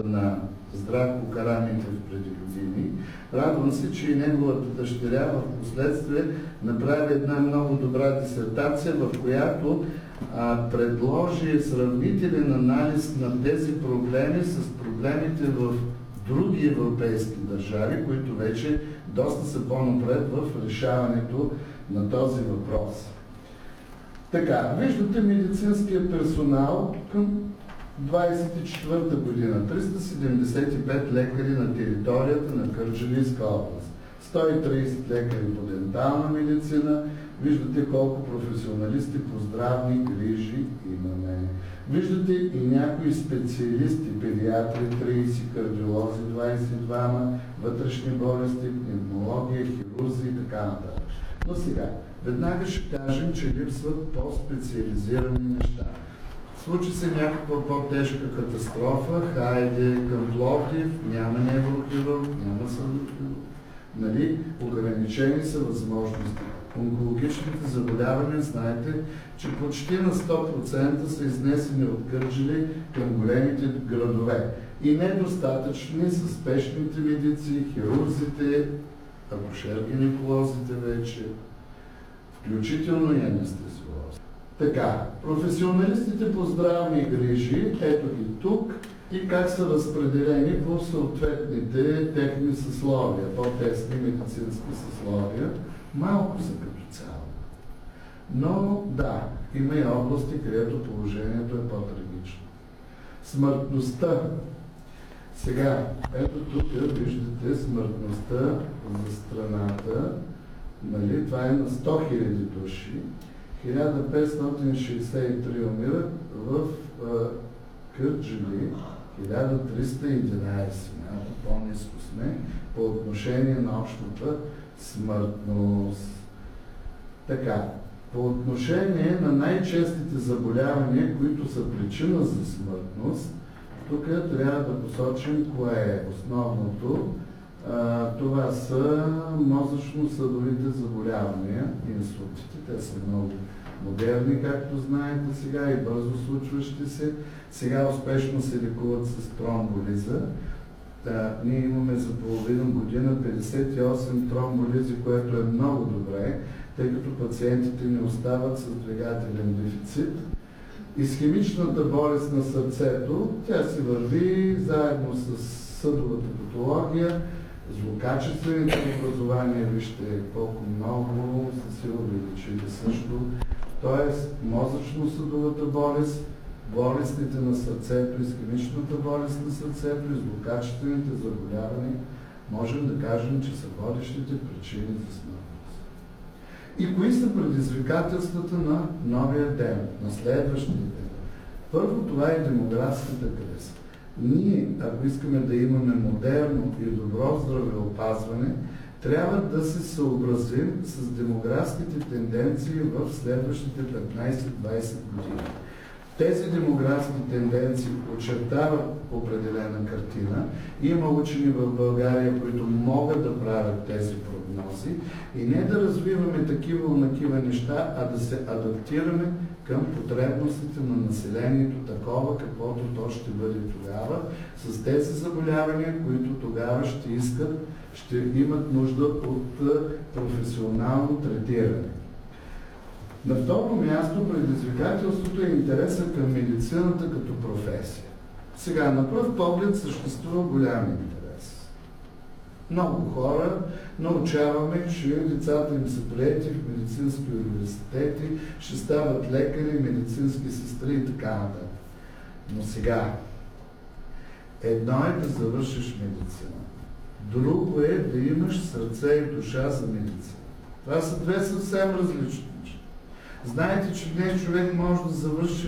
на Здравко Карамитов преди години. Радвам се, че и неговата дъщеря в последствие направи една много добра дисертация, в която предложи сравнителен анализ на тези проблеми с проблемите в други европейски държави, които вече доста са по-напред в решаването на този въпрос. Така, виждате медицинския персонал към 24-та година. 375 лекари на територията на Кърджалийска област. 130 лекари по дентална медицина. Виждате колко професионалисти по здравни грижи имаме. Виждате и някои специалисти, педиатри 30, кардиолози 22, вътрешни болести, пневмология, хирурзи и така нататък. Но сега, веднага ще кажем, че липсват по-специализирани неща. Случи се някаква по-тежка катастрофа, хайде към Пловдив, няма неврохирург, няма съдохирург. Нали? Ограничени са възможности. Онкологичните заболявания, знаете, че почти на 100% са изнесени от Кърджали към големите градове. И недостатъчни са спешните медици, хирурзите, акушер-гинеколозите вече, включително и анестезиолози. Така, професионалистите по здравни грижи, ето ги тук, и как са разпределени по съответните техни съсловия, по-тесни медицински съсловия. Малко са като цяло. Но да, има и области, където положението е по-трагично. Смъртността. Сега, ето тук виждате смъртността за страната. Нали? Това е на 100 000 души. 1563 умират в Кърджали, 1311, малко по-ниско сме, по отношение на общата смъртност. Така, по отношение на най-честите заболявания, които са причина за смъртност, тук трябва да посочим кое е основното. Това са мозъчно-съдовите заболявания, инсултите. Те са много модерни, както знаете сега, и бързо случващи се. Сега успешно се лекуват с тромболиза. Ние имаме за половина година 58 тромболизи, което е много добре, тъй като пациентите не остават с двигателен дефицит. Исхемичната болест на сърцето, тя си върви заедно с съдовата патология, злокачествените образования, вижте колко много са се увеличили също, т.е. мозъчно-съдовата болест, болестите на сърцето, исхемичната болест на сърцето и злокачествените заболявания, можем да кажем, че са водещите причини за смъртност. И кои са предизвикателствата на новия ден, на следващия ден? Първо, това е демографската криза. Ние, ако искаме да имаме модерно и добро здравеопазване, трябва да се съобразим с демографските тенденции в следващите 15-20 години. Тези демографски тенденции очертават определена картина. Има учени в България, които могат да правят тези прогнози и не да развиваме такива неща, а да се адаптираме към потребностите на населението такова, каквото то ще бъде тогава, с тези заболявания, които тогава ще имат нужда от професионално третиране. На второ място предизвикателството е интереса към медицината като професия. Сега, на пръв поглед съществува голям интерес. Много хора научаваме, че децата им са приети в медицински университети, ще стават лекари, медицински сестри и така нататък. Но сега, едно е да завършиш медицина, друго е да имаш сърце и душа за медицина. Това са две съвсем различни. Знаете, че днес човек може да завърши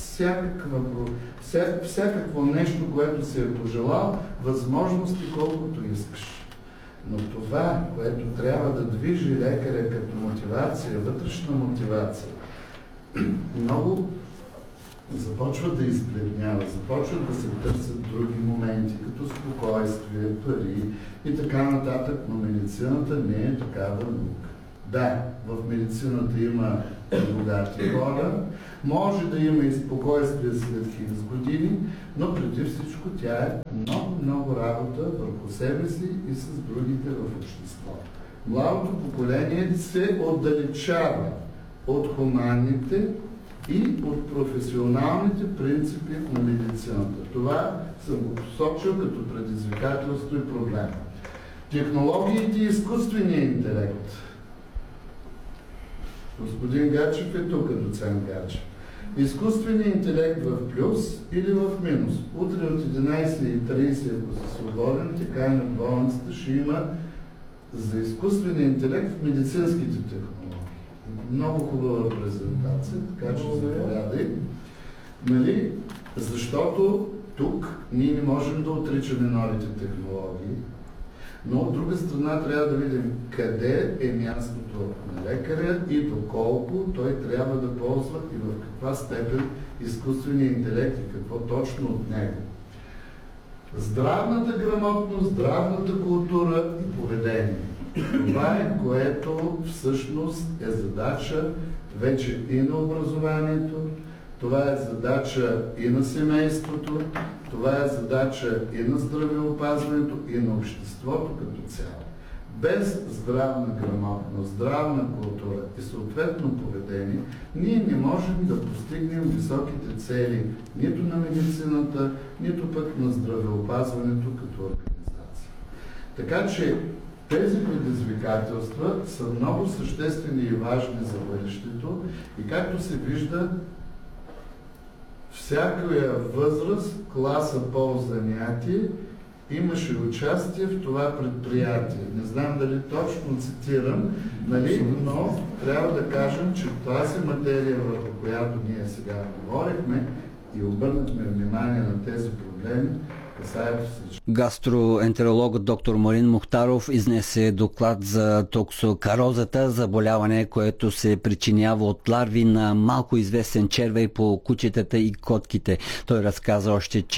всякакво нещо, което си е пожелал, възможности колкото искаш. Но това, което трябва да движи лекаря като мотивация, вътрешна мотивация, много започва да избледнява, започват да се търсят други моменти, като спокойствие, пари и така нататък, но медицината не е такава наука. Да, в медицината има богати хора, може да има и спокойствие след хиляди години, но преди всичко тя е много работа върху себе си и с другите в обществото. Младото поколение се отдалечава от хуманните и от професионалните принципи на медицината. Това съм го посочил като предизвикателство и проблем. Технологиите и изкуствения интелект. Господин Гачев е тук, доцент Гачев. Изкуственият интелект в плюс или в минус. Утре от 11:30, ако са свободен, така и на болницата ще има за изкуствения интелект в медицинските технологии. Много хубава презентация, така че заповядай. Нали? Защото тук ние не можем да отричаме новите технологии, но от друга страна трябва да видим къде е мястото на лекаря и доколко той трябва да ползва и в каква степен изкуствения интелект и какво точно от него. Здравната грамотност, здравната култура и поведение. Това е, което всъщност е задача вече и на образованието, това е задача и на семейството, това е задача и на здравеопазването, и на обществото като цяло. Без здравна грамотност, здравна култура и съответно поведение, ние не можем да постигнем високите цели нито на медицината, нито пък на здравеопазването като организация. Така че тези предизвикателства са много съществени и важни за бъдещето и както се вижда, всякаква възраст, класа по занятие имаше участие в това предприятие. Не знам дали точно цитирам, нали? Но трябва да кажем, че тази материя, върху която ние сега говорихме и обърнахме внимание на тези проблеми, касаят всички. Гастроентерологът доктор Марин Мухтаров изнесе доклад за токсокарозата, заболяване, което се причинява от ларви на малко известен червей по кучетата и котките. Той разказа още, че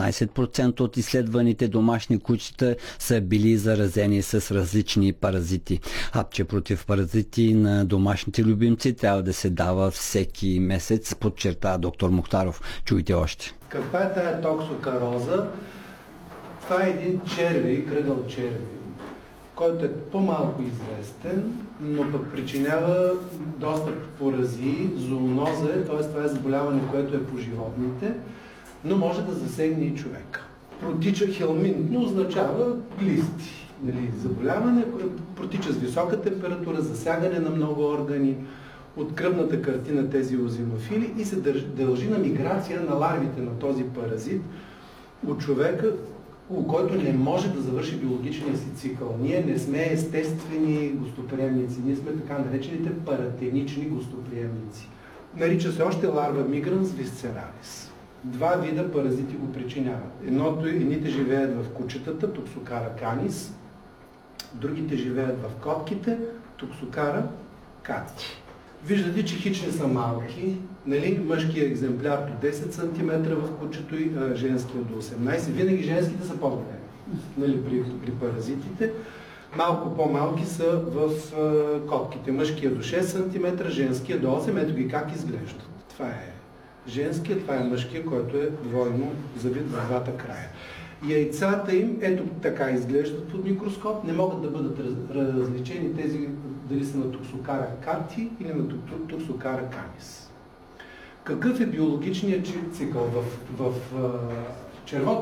18% от изследваните домашни кучета са били заразени с различни паразити. Хапче против паразити на домашните любимци трябва да се дава всеки месец, подчерта доктор Мухтаров. Чуйте още. Каква е тая токсокароза? Това е един червей, кръгъл червей, който е по-малко известен, но пък причинява доста поразии, зооноза е, т.е. това е заболяване, което е по животните, но може да засегне и човека. Протича хелминтно, означава глисти. Нали, заболяване, протича с висока температура, засягане на много органи, от кръвната картина тези озинофили и се дължи на миграция на ларвите на този паразит от човека, който не може да завърши биологичния си цикъл. Ние не сме естествени гостоприемници, ние сме така наречените паратенични гостоприемници. Нарича се още ларва мигранс висцералис. Два вида паразити го причиняват. Едните живеят в кучетата, токсокара канис, другите живеят в котките, токсокара кати. Виждате, че хич не са малки, нали? Мъжкият екземпляр до 10 см в кучето и женския до 18. Винаги женските са по-големи, нали? При паразитите. Малко по-малки са в котките. Мъжкият до 6 см, женския до 8. Ето ги как изглеждат. Това е женския, това е мъжкия, който е двойно завит в двата края. Яйцата им, ето така изглеждат под микроскоп, не могат да бъдат различени тези дали са на токсокара карти или на токсокара канис. Какъв е биологичният цикъл в червото?